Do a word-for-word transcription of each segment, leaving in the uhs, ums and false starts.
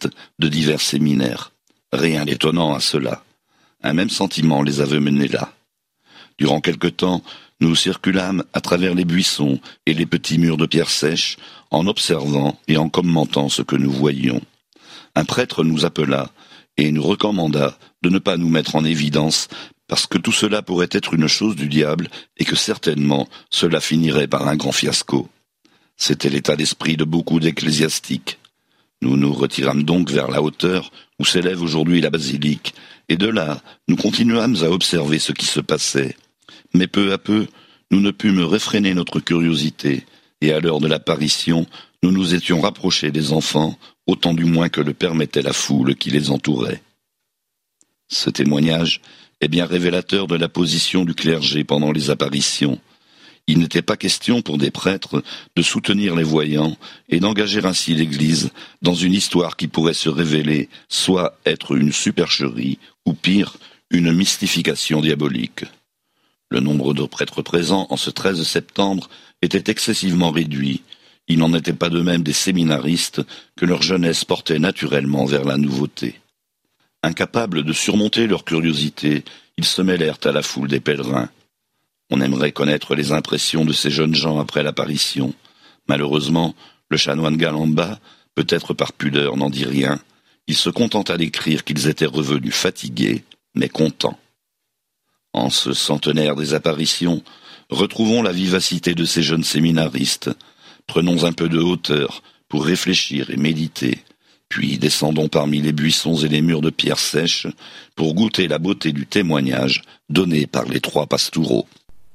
séminaristes de divers séminaires. Rien d'étonnant à cela. Un même sentiment les avait menés là. Durant quelque temps, nous circulâmes à travers les buissons et les petits murs de pierre sèche, en observant et en commentant ce que nous voyions. Un prêtre nous appela et nous recommanda de ne pas nous mettre en évidence, parce que tout cela pourrait être une chose du diable et que certainement cela finirait par un grand fiasco. C'était l'état d'esprit de beaucoup d'ecclésiastiques. Nous nous retirâmes donc vers la hauteur où s'élève aujourd'hui la basilique, et de là, nous continuâmes à observer ce qui se passait. Mais peu à peu, nous ne pûmes réfréner notre curiosité, et à l'heure de l'apparition, nous nous étions rapprochés des enfants, autant du moins que le permettait la foule qui les entourait. Ce témoignage est bien révélateur de la position du clergé pendant les apparitions. Il n'était pas question pour des prêtres de soutenir les voyants et d'engager ainsi l'Église dans une histoire qui pourrait se révéler soit être une supercherie, ou pire, une mystification diabolique. Le nombre de prêtres présents en ce treize septembre était excessivement réduit. Il n'en était pas de même des séminaristes que leur jeunesse portait naturellement vers la nouveauté. Incapables de surmonter leur curiosité, ils se mêlèrent à la foule des pèlerins. On aimerait connaître les impressions de ces jeunes gens après l'apparition. Malheureusement, le chanoine Galamba, peut-être par pudeur, n'en dit rien. Il se contenta d'écrire qu'ils étaient revenus fatigués, mais contents. En ce centenaire des apparitions, retrouvons la vivacité de ces jeunes séminaristes. Prenons un peu de hauteur pour réfléchir et méditer, puis descendons parmi les buissons et les murs de pierre sèche pour goûter la beauté du témoignage donné par les trois pastoureaux.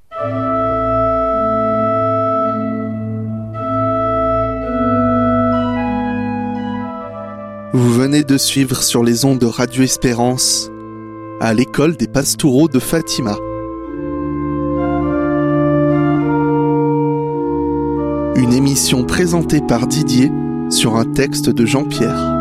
Vous venez de suivre sur les ondes de Radio Espérance à l'école des Pastoureaux de Fatima. Une émission présentée par Didier sur un texte de Jean-Pierre.